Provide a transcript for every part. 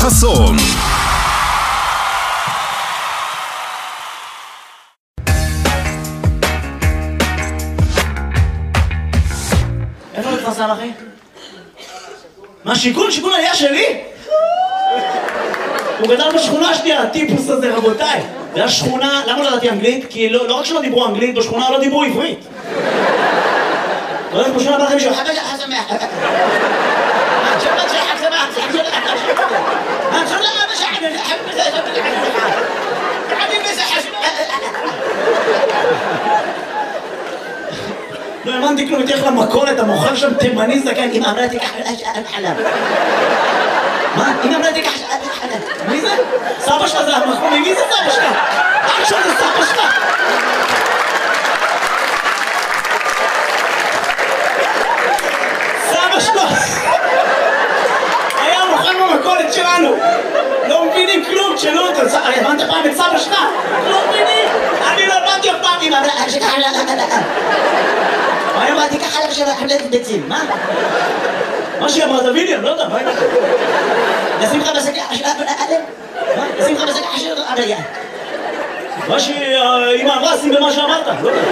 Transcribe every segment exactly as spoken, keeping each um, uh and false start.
חסון. איפה מתפרסם אחי? מה שיכון? שיכון היה שלי? הוא גדל בשכונה שלי, הטיפוס הזה רבותיי. זה השכונה, למה לא ידעתי אנגלית? כי לא, לא רק שלא דיברו אנגלית, בשכונה לא דיברו עברית. לא יודעת בשכונה בא לכם מישהו, חבא שחק שמח. שבת שחק שמח, שחק שמח. מה, חבא אבא שחק, חבא שחק שמח. חביב שחק שמח. לא האמנתי כלום, הייתי הולך למכולת, המוכר שם תימני זקן, אמא אמרה תיקח חלב. מה? אמא אמרה תיקח חלב. מי זה? סבא שלך זה המחמומי, מי זה סבא שלך? עכשיו זה סבא שלך. סבא שלך. היה מוכר במכולת שלנו. לא מבינים כלום, תשאלו אותו. הבנת פעם את סבא שלך? לא מבינים. אני לא הבנתי אף פעם. אמא אמרה תיקח חלב. מה אמרתי ככה לך של חבלת ביצים, מה? מה שהיא אמרת ויליאם, לא יודע, מה אמרת? נשים לך בשקע חשב עליהם? מה? נשים לך בשקע חשב עליהם? מה שאמא אמרה, שים במה שאמרת, לא יודע.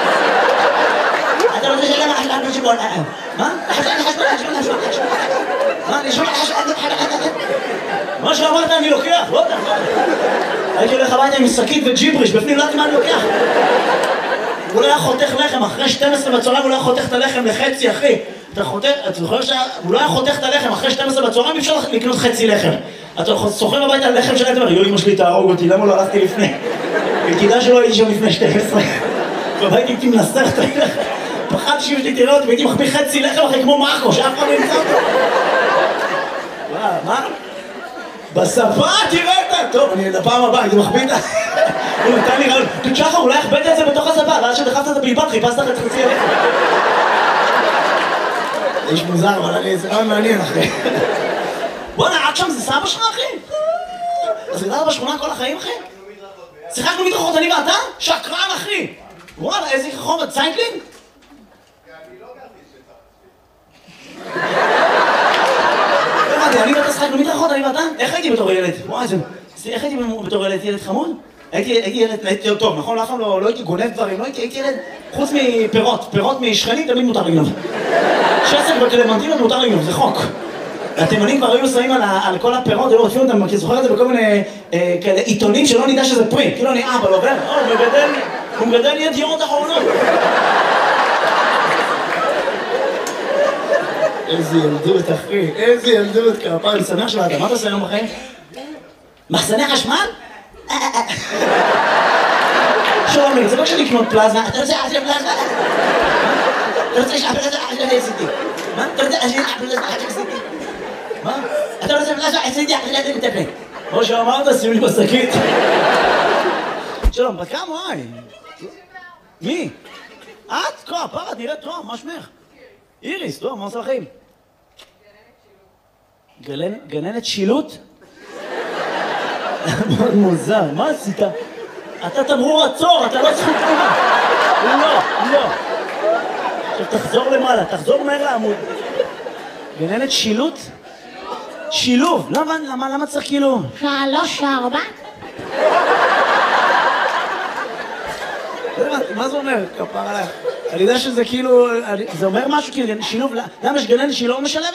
אתה רוצה שאלה מה חשב עליהם שבוע עליהם? מה? חשב עליהם חשב עליהם חשב עליהם מה? נשמע חשב עליהם? מה שאמרת אני לוקח, לא יודע. הייתי הולך הביתה עם שקית וג'יבריש, בפנים לא יודעת מה אני לוקח. הוא לא היה חותך לחם, אחרי שתים עשרה בצהריים הוא לא היה חותך את הלחם לחצי, אחי. אתה חותך, אתה זוכר שהוא לא היה חותך את הלחם, אחרי שתים עשרה בצהריים אי אפשר לקנות חצי לחם. אתה סוחר הביתה על לחם שלהם, אתה אומר, יו, אמא שלי תהרוג אותי, למה לא הלכתי לפני? כדאי שלא הייתי שם לפני שתים עשרה. והייתי הייתי מנסח את הלחם. פחדתי שאמא שלי תראה אותי, והייתי מחביא חצי לחם אחרי כמו מרקו, שאף אחד לא ימצא אותו. מה? בשפה תראה את טוב, אני לפעם הבאה, הייתי מחביא את ה... הוא נתן לי רעיון, תשחר, אולי הכבדת את זה בתוך השפה, ואז שדחפת את הבלבט, חיפשת לך את חצי הלחם. איש מוזר, אבל אני זה רעיון מעניין, אחי. בוא נעד שם, זה סבא שלך, אחי? אז גדלת בשכונה כל החיים, אחי? שיחקנו מדרכות, אני ואתה? שקרן, אחי! וואלה, איזה חום, ציינקלין? אני לא גרתי שצריך. אני ואתה שחקנו מדרכות, אני ואתה? איך הייתי בתור ילד? וואי, איך הייתי בתור ילד? ילד חמוד? הייתי ילד, הייתי טוב, נכון? אף פעם לא הייתי גונב דברים, לא הייתי ילד, חוץ מפירות, פירות משכנים תמיד מותר לגנוב. שסק בקלמנטינות מותר לגנוב, זה חוק. התימנים כבר היו שמים על כל הפירות, היו רודפים אותם, כי זוכר את זה בכל מיני עיתונים שלא נדע שזה פרי, כאילו אני אבא, לא עובר, הוא מגדל ידיעות אחרונות. איזה ילדות, אחי, איזה ילדות, כפיים, אני שמח שלך, מה אתה עושה היום בחיים? מחסני חשמל? שלומי, זה לא כשאני לקנות פלזמה, אתה רוצה עשיר פלזמה? אתה רוצה שעפלזמה עשיר עשיתי? מה? אתה רוצה עשיר פלזמה עשיר עשיתי? מה? אתה רוצה פלזמה עשיתי עשיר מטפל? כמו שאמרת, שים לי בשקית. שלום, בת כמה וואי? מי? את? כה, פרה, נראית טוב, מה שמך? איריס, טוב, מה עושה לכם? גננת שילוט? מאוד מוזר, מה עשית? אתה תמרור עצור, אתה לא זכות תמורה. לא, לא. עכשיו תחזור למעלה, תחזור מהר לעמוד. גננת שילוט? שילוב, למה, למה צריך כאילו? שלוש, ארבע. מה זה אומר? כפר עליי. אני יודע שזה כאילו, זה אומר משהו כאילו, שילוב, למה יש גננת שהיא לא משלבת?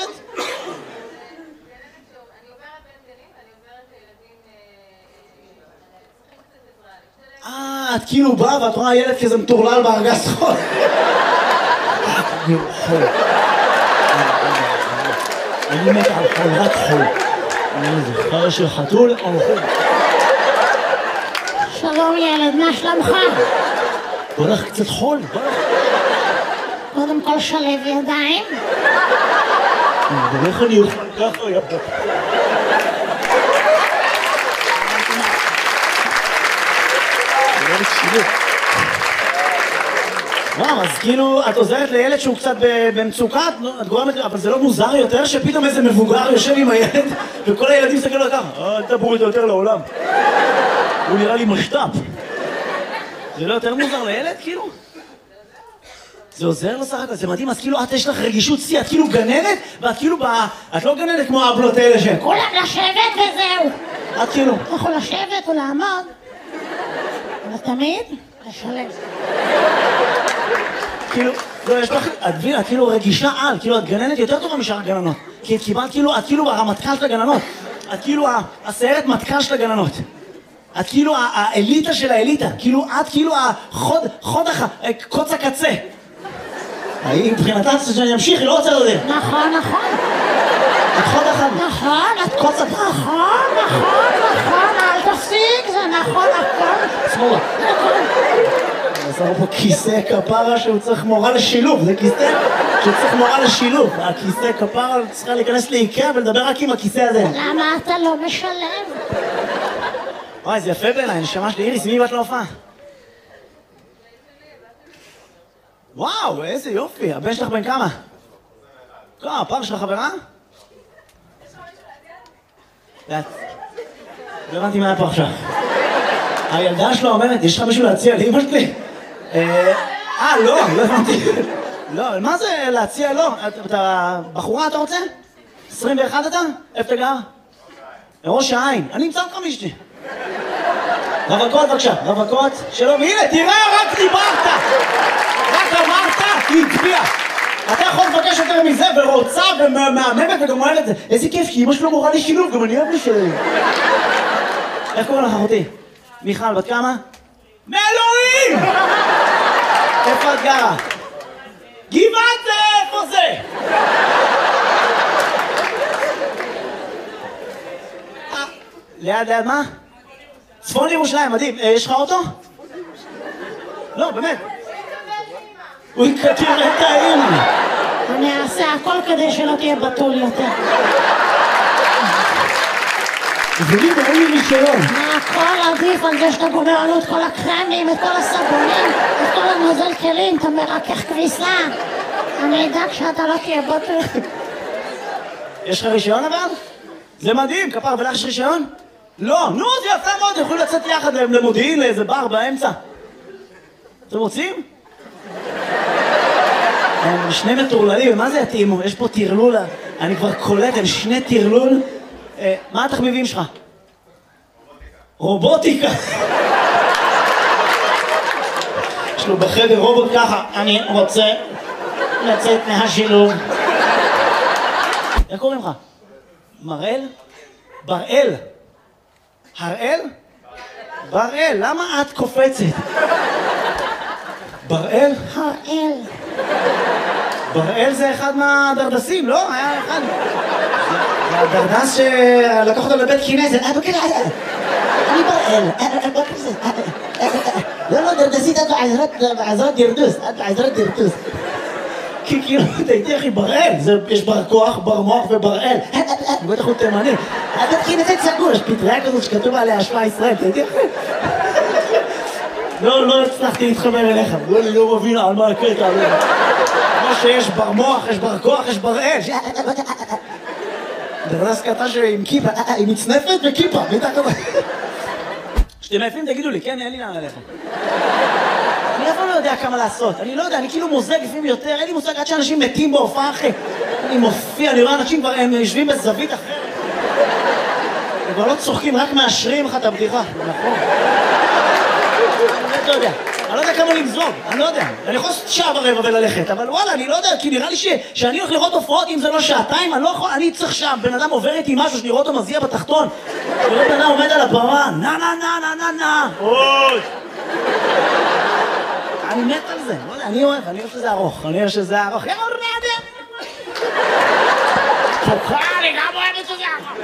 אה, את כאילו באה ואת רואה ילד כזה מטורלל בארגז חול. אני חול. אני מת על חול, רק חול. אני זוכר של חתול או חול. שלום ילד, מה שלומך? בוא לך קצת חול, בוא לך. קודם כל שלב ידיים. איך אני אוכל ככה יפה. וואו, אז כאילו, את עוזרת לילד שהוא קצת במצוקה, את גורמת, אבל זה לא מוזר יותר שפתאום איזה מבוגר יושב עם הילד וכל הילדים מסתכלים לו ככה, אל תבואו איתו יותר לעולם. הוא נראה לי משת"פ. זה לא יותר מוזר לילד, כאילו? זה עוזר לו סך הכל, זה מדהים, אז כאילו את יש לך רגישות שיא, את כאילו גננת, ואת כאילו באה, את לא גננת כמו האבלות האלה ש... כולם לשבת וזהו. את כאילו... אתה יכול לשבת או לעמוד, אבל תמיד לשלם. כאילו, לא, יש לך, את מבינה, את כאילו רגישה על, כאילו את גננת יותר טובה משאר הגננות. כי את קיבלת כאילו, את כאילו הרמטכ"ל של הגננות. את כאילו הסיירת מטכ"ל של הגננות. את כאילו האליטה של האליטה. כאילו, את כאילו החוד, חוד הח... קוץ הקצה. מבחינתה שאני אמשיך, היא לא רוצה לדעת. נכון, נכון. את חוד החד. נכון, את קוץ הקצה. נכון, נכון, נכון, אל תפסיק, זה נכון, הכל. שמאלה. עשינו פה כיסא כפרה שהוא צריך מורה לשילוב, זה כיסא שהוא צריך מורה לשילוב. הכיסא כפרה צריכה להיכנס לאיקאה ולדבר רק עם הכיסא הזה. למה אתה לא משלם? וואי, זה יפה בעיניי, נשמה שלי. איריס, מי באת להופעה? וואו, איזה יופי, הבן שלך בן כמה? כמה, הפעם שלך חברה? לא הבנתי מה היה פה עכשיו. הילדה שלו אומרת, יש לך מישהו להציע לאמא שלי? אה, לא, לא הבנתי. לא, מה זה להציע? לא, אתה בחורה אתה רוצה? עשרים ואחת אתה? איפה אתה גר? ראש העין. אני אמצא אותך מישתי. רווקות בבקשה, רווקות. שלום, הנה, תראה, רק דיברת! רק אמרת, היא הצביעה. אתה יכול לבקש יותר מזה, ורוצה, ומהממת, וגם אומרת את זה. איזה כיף, כי אמא שלו מורה לי שילוב, גם אני אוהב לשלם. איך קוראים לך, אחותי? מיכל, בת כמה? מאלוהים! איפה את גרה? גבעת זה, איפה זה? ליד, ליד מה? צפון ירושלים, מדהים. יש לך אוטו? לא, באמת. הוא יקטיר את האמא. אני אעשה הכל כדי שלא תהיה בתול יותר. ולי ואין לי רישיון. הכל עדיף על זה שאתה גומר עלו את כל הקרמים, את כל הסבונים, את כל הנוזל כלים, אתה מרכך כביסה. אני אדאג שאתה לא תהיה בתול. יש לך רישיון אבל? זה מדהים, כפר, ולך יש רישיון? לא, נו, זה יפה מאוד, יכולים לצאת יחד למודיעין לאיזה בר באמצע. אתם רוצים? הם שני מטורללים, מה זה יתאימו? יש פה תרלול, אני כבר קולט, הם שני תרלול. מה התחביבים שלך? רובוטיקה. יש לו בחדר רובוט ככה, אני רוצה לצאת מהשילוב. איך קוראים לך? מראל? בראל. הראל? בראל, למה את קופצת? בראל? הראל. בראל זה אחד מהדרדסים, לא? היה אחד. זה הדרדס שלקח אותו לבית כנסת. אה, בקטע, אני בראל. לא, לא, דרדסית, את בעזרת דרדוס. את בעזרת דרדוס. כי כאילו, תהייתי אחי, בראל. יש בר כוח, בר מוח ובראל. בטח הוא תימני. הבית כנסת סגור, יש פטריה כזאת שכתוב עליה השפעה ישראל, תהייתי אחי. לא, לא הצלחתי להתחבר אליך. בואי לי לא מבין על מה הקטע. כמו שיש בר מוח, יש בר כוח, יש בראל. דרדס קטן עם כיפה, עם מצנפת וכיפה, מתחת. כשאתם עייפים תגידו לי, כן, אין לי לאן עליכם. אני אף פעם לא יודע כמה לעשות, אני לא יודע, אני כאילו מוזג לפעמים יותר, אין לי מושג עד שאנשים מתים בהופעה אחרי. אני מופיע, אני רואה אנשים כבר, הם יושבים בזווית אחרת. הם כבר לא צוחקים, רק מאשרים לך את הבדיחה, נכון? אני לא יודע, אני לא יודע כמה למזוג, אני לא יודע. אני יכול לעשות שעה ורבע וללכת, אבל וואלה, אני לא יודע, כי נראה לי שאני הולך לראות הופעות, אם זה לא שעתיים, אני לא יכול, אני צריך שם, בן אדם עובר איתי משהו, שאני רואה אותו מזיע בתחתון. אני רואה בן אדם עומד על הבמה, נה נה נה נה נה נה. אוי! אני מת על זה, לא יודע, אני אוהב, אני אוהב שזה ארוך, אני אוהב שזה ארוך. יאללה, רעדה! פוקה, אני גם אוהב שזה ארוך.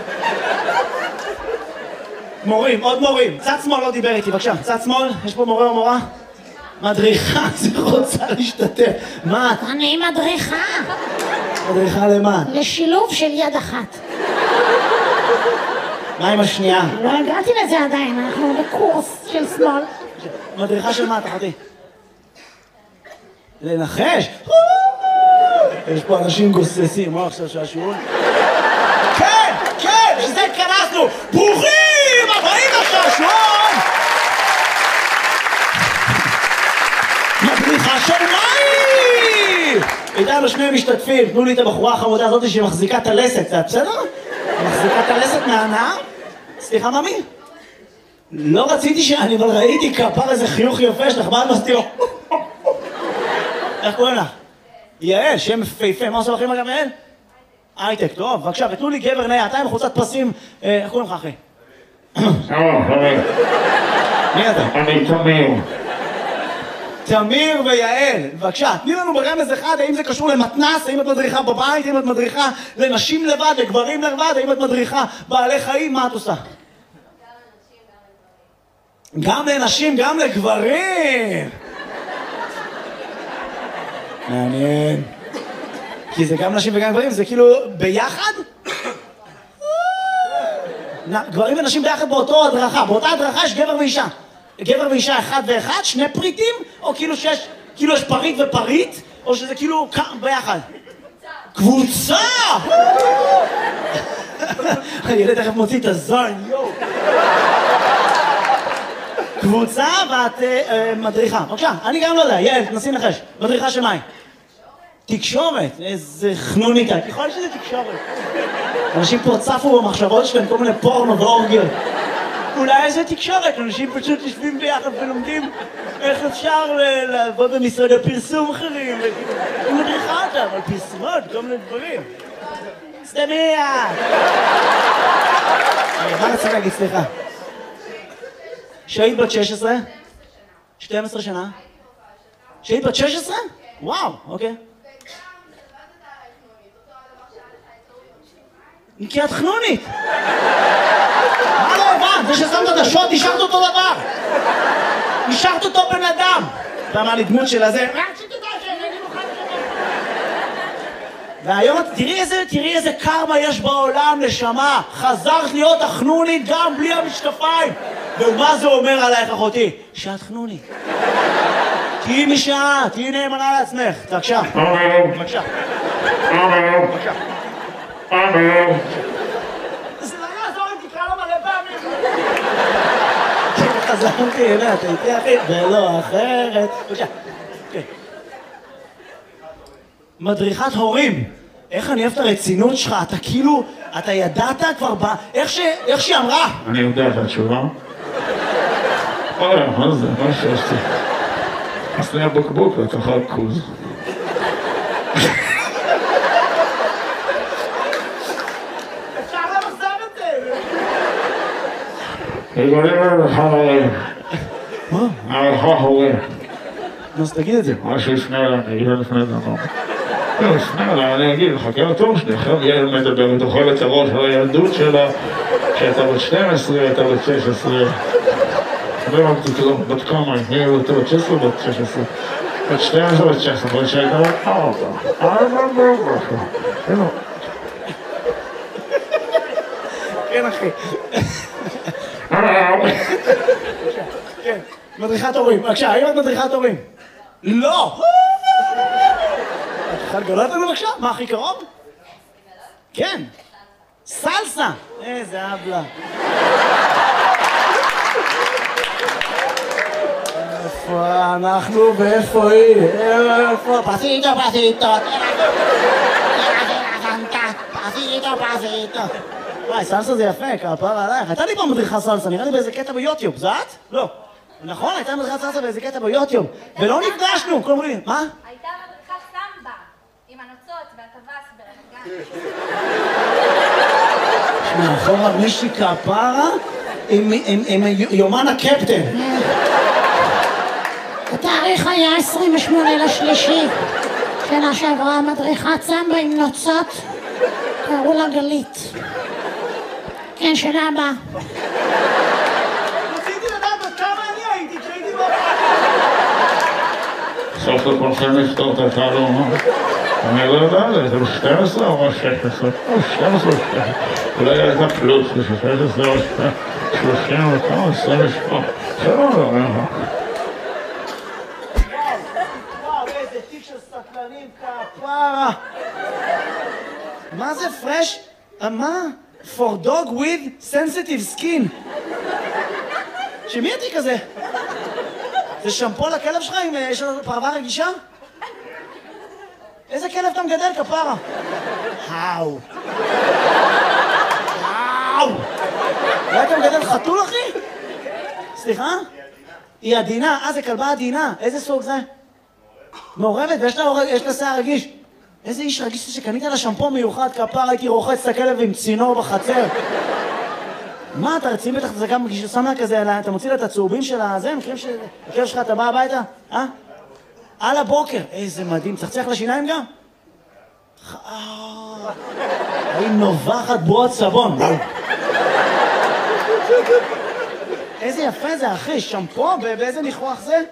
מורים, עוד מורים. צד שמאל לא דיבר איתי, בבקשה. צד שמאל, יש פה מורה או מורה? מדריכה, זה רוצה להשתתף. מה את? אני מדריכה. מדריכה למה? לשילוב של יד אחת. מה עם השנייה? לא הגעתי לזה עדיין, אנחנו בקורס של שמאל. מדריכה של מה, אחותי? לנחש? יש פה אנשים גוססים, מה עכשיו שהשיעור? כן, כן, שזה התכנסנו! ברוכים הבאים לשעשועון! מדריכה של מים! מפעיל, תנו לי את הבחורה החמודה הזאת שמחזיקה את הלסת, זה בסדר? מחזיקה את הלסת מהנאה? סליחה, ממי? לא רציתי ש... אני אבל ראיתי כפר איזה חיוך יפה שלך, מה את מסתירו? איך קוראים לך? יעל, שם פייפה, מה עושה לכם גם יעל? הייטק, טוב, בבקשה, ותנו לי גבר נאה, אתה עם חולצת פסים, איך קוראים לך אחי? שלום, חבר. מי אתה? אני תמיר. תמיר ויעל, בבקשה, תני לנו ברמז אחד, האם זה קשור למתנ"ס, האם את מדריכה בבית, האם את מדריכה לנשים לבד, לגברים לבד, האם את מדריכה בעלי חיים, מה את עושה? גם לנשים, גם לגברים! מעניין. כי זה גם נשים וגם גברים, זה כאילו ביחד? גברים ונשים ביחד באותו הדרכה, באותה הדרכה יש גבר ואישה. גבר ואישה אחד ואחד, שני פריטים, או כאילו שיש, כאילו יש פריט ופריט, או שזה כאילו ביחד? קבוצה! הילד תכף מוציא את הזין, יואו! קבוצה ואת מדריכה. בבקשה, אני גם לא יודע, יעל, תנסי לנחש. מדריכה של מה היא? תקשורת, איזה חנונית, ככל שזה תקשורת. אנשים פה צפו במחשבות שלהם, כל מיני פורנו ואורגיות. אולי איזה תקשורת, אנשים פשוט יושבים ביחד ולומדים איך אפשר לעבוד במשרדי פרסום אחרים. היא מדריכה אותם על פרסומות, כל מיני דברים. סתמיה! מה רצה להגיד, סליחה? שהיית בת שש עשרה? שתים עשרה שנה? שהיית בת שש עשרה? וואו, אוקיי. כי את חנונית! מה לא הבנת? זה ששמת את השוט, השארת אותו דבר! השארת אותו בן אדם! אתה אמר לי דמות של הזה... והיום תראי איזה, תראי איזה קרמה יש בעולם, נשמה! חזרת להיות החנונית גם בלי המשקפיים! ומה זה אומר עלייך, אחותי? שאת חנונית. תהיי משעה, תהיי נאמנה לעצמך. בבקשה. בבקשה. בבקשה. זה לא יעזור אם תקרא לו מלא פעמים. חזרתי אליה, אתה איתי אחי, ולא אחרת. בבקשה. מדריכת הורים. איך אני אוהב את הרצינות שלך, אתה כאילו, אתה ידעת כבר ב... איך שהיא אמרה? אני יודע את התשובה. אוי, מה זה? מה שעשתי? עשני הבקבוק לתחל קוז. אפשר למחזר את זה! יגולים לרווחה הורים. מה? הרווחה הורים. אז תגיד את זה. מה שיפנה אליי, אני אגיד לפני דבר. לא, יפנה אליי, אני אגיד, חכה לתור שלי, עכשיו יעל מדברת, אוכל את הראש על הילדות שלה, שהייתה בת שתים עשרה, הייתה בת שש עשרה. לא אמרתי כלום, בת כמה, היא הייתה בת שש עשרה, בת שש עשרה. בת שתים עשרה, בת שש עשרה, בת שהייתה בת ארבע. ארבע בארבע. אינו. כן, אחי. כן, מדריכת הורים. בבקשה, האם את מדריכת הורים? לא! את יכולה לגלות לנו בבקשה? מה הכי קרוב? כן. סלסה! איזה אבלה. איפה אנחנו ואיפה היא? איפה? פסיטו, פסיטו. פסיטו, פסיטו. וואי, סלסה זה יפה, כפרה עלייך. הייתה לי פעם מדריכה סלסה, נראה לי באיזה קטע ביוטיוב. זה את? לא. נכון, הייתה מדריכת סלסה באיזה קטע ביוטיוב. ולא נפגשנו, כל אומרים, מה? הייתה מדריכת סמבה, עם הנוצות והטווס ברמת גן. שמע, אחורה מישהי כפרה עם יומן הקפטן. התאריך היה עשרים ושמונה לשלישי. שנה שעברה מדריכת סמבה עם נוצות. קראו לה גלית. כן, שנה הבאה. רציתי לדעת עד כמה אני הייתי כשהייתי בבית. סוף לכולכם לפתור את התעלומה. אני לא יודע, זה ב-שתים עשרה או שש עשרה? או שתים עשרה או שש עשרה. אולי הייתה פלוס, ב-שש עשרה או שלושים וכמה, עשרים ושמונה. זה לא לא, אין לך. וואו, איזה תיק של סטלנים כפרה. מה זה פרש? מה? For dog with sensitive skin. שמי התיק הזה? זה שמפו לכלב שלך אם יש לו פרווה רגישה? איזה כלב אתה מגדל, כפרה? האו. האו. אולי אתה מגדל חתול, אחי? סליחה? היא עדינה. אה, זה כלבה עדינה. איזה סוג זה? מעורבת, ויש לה שיער רגיש. איזה איש רגיש שקנית לה שמפו מיוחד, כפרה, הייתי רוחץ את הכלב עם צינור בחצר. מה, אתה רציני בטח, זה גם שם לה כזה, אתה מוציא לה את הצהובים של הזה, מכירים שהכלב שלך, אתה בא הביתה? אה? על הבוקר. איזה מדהים, צחצח לשיניים גם? היא נובחת בועות סבון. איזה יפה זה, אחי, שמפו, באיזה ניחוח זה?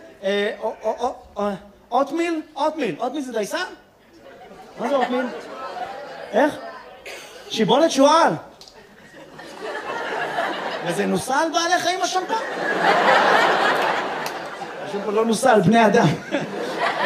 אוטמיל? אוטמיל. אוטמיל זה דייסה? מה זה אוטמיל? איך? שיבולת שועל. וזה נוסע על בעלי חיים השמפו? השמפו לא נוסע על בני אדם.